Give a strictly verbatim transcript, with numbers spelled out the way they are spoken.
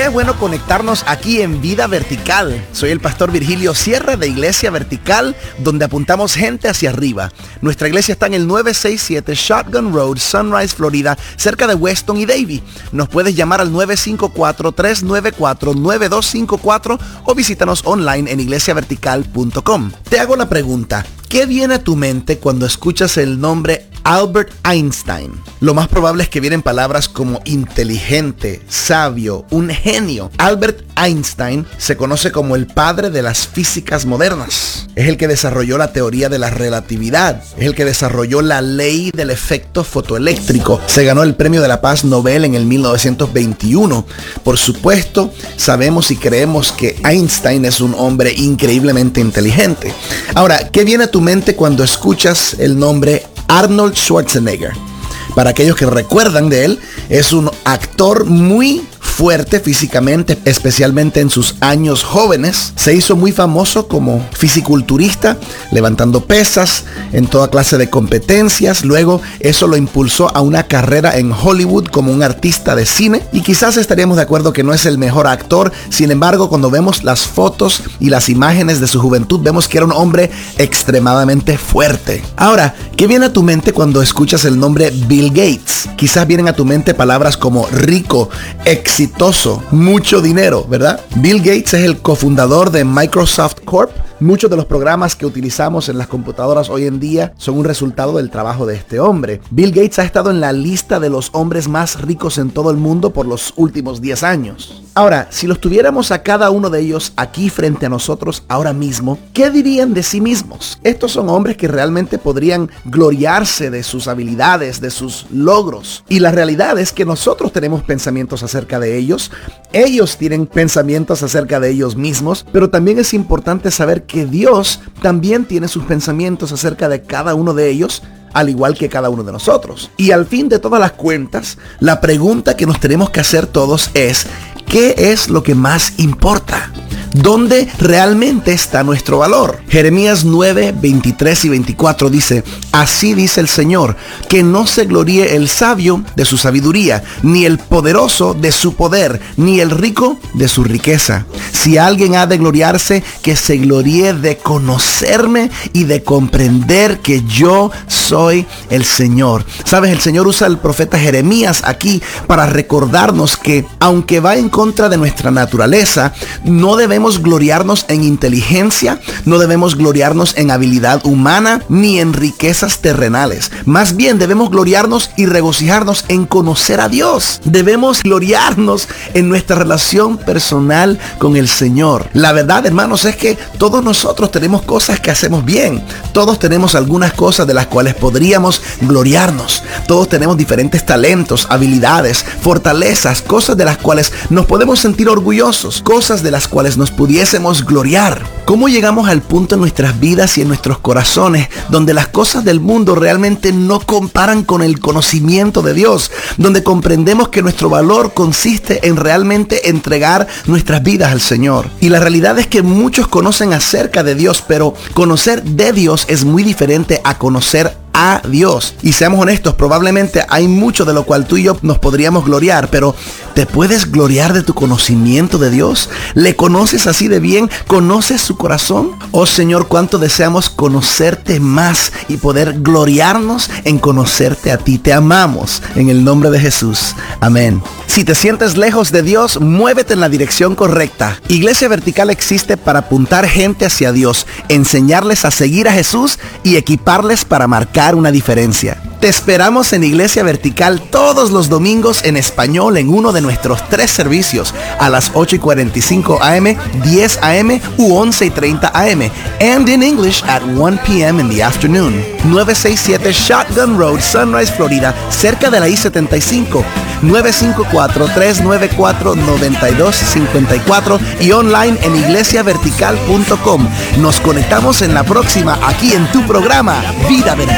bueno conectarnos aquí en Vida Vertical. Soy el pastor Virgilio Sierra de Iglesia Vertical, donde apuntamos gente hacia arriba. Nuestra iglesia está en el nueve seis siete Shotgun Road, Sunrise, Florida, cerca de Weston y Davie. Nos puedes llamar al nueve cinco cuatro, tres nueve cuatro, nueve dos cinco cuatro o visítanos online en iglesia vertical punto com. Te hago la pregunta, ¿qué viene a tu mente cuando escuchas el nombre Albert Einstein? Lo más probable es que vienen palabras como inteligente, sabio, un genio. Albert Einstein se conoce como el padre de las físicas modernas. Es el que desarrolló la teoría de la relatividad. Es el que desarrolló la ley del efecto fotoeléctrico. Se ganó el premio de la paz Nobel en el mil novecientos veintiuno. Por supuesto, sabemos y creemos que Einstein es un hombre increíblemente inteligente. Ahora, ¿qué viene a tu mente cuando escuchas el nombre Arnold Schwarzenegger? Para aquellos que recuerdan de él, es un actor muy fuerte físicamente, especialmente en sus años jóvenes. Se hizo muy famoso como fisiculturista, levantando pesas en toda clase de competencias. Luego eso lo impulsó a una carrera en Hollywood como un artista de cine. Y quizás estaríamos de acuerdo que no es el mejor actor. Sin embargo, cuando vemos las fotos y las imágenes de su juventud, vemos que era un hombre extremadamente fuerte. Ahora, ¿qué viene a tu mente cuando escuchas el nombre Bill Gates? Quizás vienen a tu mente palabras como rico, exitoso, mucho dinero, ¿verdad? Bill Gates es el cofundador de Microsoft Corp. Muchos de los programas que utilizamos en las computadoras hoy en día son un resultado del trabajo de este hombre. Bill Gates ha estado en la lista de los hombres más ricos en todo el mundo por los últimos diez años. Ahora, si los tuviéramos a cada uno de ellos aquí frente a nosotros ahora mismo, ¿qué dirían de sí mismos? Estos son hombres que realmente podrían gloriarse de sus habilidades, de sus logros. Y la realidad es que nosotros tenemos pensamientos acerca de ellos. Ellos tienen pensamientos acerca de ellos mismos, pero también es importante saber que Dios también tiene sus pensamientos acerca de cada uno de ellos, al igual que cada uno de nosotros. Y al fin de todas las cuentas, la pregunta que nos tenemos que hacer todos es, ¿qué es lo que más importa? ¿Dónde realmente está nuestro valor? Jeremías nueve, veintitrés y veinticuatro dice, así dice el Señor, que no se gloríe el sabio de su sabiduría, ni el poderoso de su poder, ni el rico de su riqueza. Si alguien ha de gloriarse, que se gloríe de conocerme y de comprender que yo soy el Señor. Sabes, el Señor usa al profeta Jeremías aquí para recordarnos que, aunque va en contra de nuestra naturaleza, no debemos gloriarnos en inteligencia, no debemos gloriarnos en habilidad humana, ni en riquezas terrenales. Más bien debemos gloriarnos y regocijarnos en conocer a Dios. Debemos gloriarnos en nuestra relación personal con el Señor. La verdad, hermanos, es que todos nosotros tenemos cosas que hacemos bien. Todos tenemos algunas cosas de las cuales podríamos gloriarnos. Todos tenemos diferentes talentos, habilidades, fortalezas, cosas de las cuales nos podemos sentir orgullosos, cosas de las cuales nos pudiésemos gloriar. ¿Cómo llegamos al punto en nuestras vidas y en nuestros corazones donde las cosas del mundo realmente no comparan con el conocimiento de Dios? Donde comprendemos que nuestro valor consiste en realmente entregar nuestras vidas al Señor. Y la realidad es que muchos conocen acerca de Dios, pero conocer de Dios es muy diferente a conocer a Dios. Y seamos honestos, probablemente hay mucho de lo cual tú y yo nos podríamos gloriar, pero ¿te puedes gloriar de tu conocimiento de Dios? ¿Le conoces así de bien? ¿Conoces su corazón? Oh Señor, cuánto deseamos conocerte más y poder gloriarnos en conocerte a ti. Te amamos en el nombre de Jesús. Amén. Si te sientes lejos de Dios, muévete en la dirección correcta. Iglesia Vertical existe para apuntar gente hacia Dios, enseñarles a seguir a Jesús y equiparles para marcar una diferencia. Te esperamos en Iglesia Vertical todos los domingos en español en uno de nuestros tres servicios a las ocho y cuarenta y cinco a m, diez a m u once y treinta a m and in English at one p m in the afternoon. nueve seis siete Shotgun Road, Sunrise, Florida, cerca de la I setenta y cinco. nueve cinco cuatro, tres nueve cuatro, nueve dos cinco cuatro y online en iglesia vertical punto com. Nos conectamos en la próxima aquí en tu programa Vida Vertical.